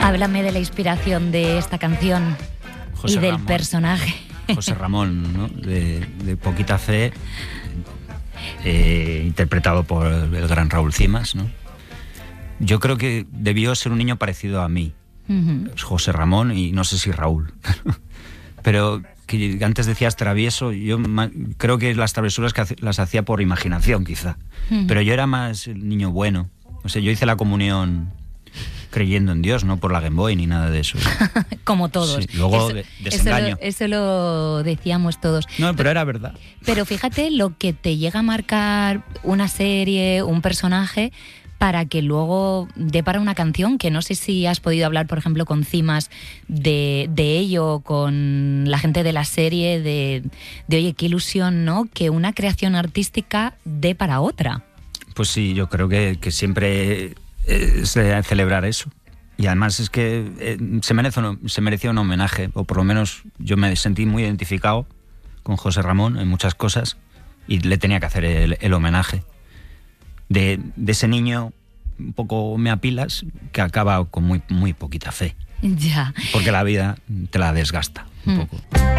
Háblame de la inspiración de esta canción José y del Ramón. personaje. José Ramón, ¿no? De Poquita Fe, interpretado por el gran Raúl Cimas, ¿no? Yo creo que debió ser un niño parecido a mí, José Ramón, y no sé si Raúl. Pero que antes decías travieso, yo creo que las travesuras las hacía por imaginación, quizá. Pero yo era más el niño bueno. O sea, yo hice la comunión creyendo en Dios, no por la Game Boy ni nada de eso. Como todos. Sí, luego desengaño. Eso lo decíamos todos. No, pero era verdad. Pero fíjate lo que te llega a marcar una serie, un personaje, para que luego dé para una canción, que no sé si has podido hablar, por ejemplo, con Cimas de ello, con la gente de la serie, de oye, qué ilusión, ¿no? Que una creación artística dé para otra. Pues sí, yo creo que siempre se debe celebrar eso. Y además es que se merecía un homenaje, o por lo menos yo me sentí muy identificado con José Ramón en muchas cosas y le tenía que hacer el homenaje de ese niño un poco me apilas que acaba con muy poquita fe. Ya. Porque la vida te la desgasta un poco.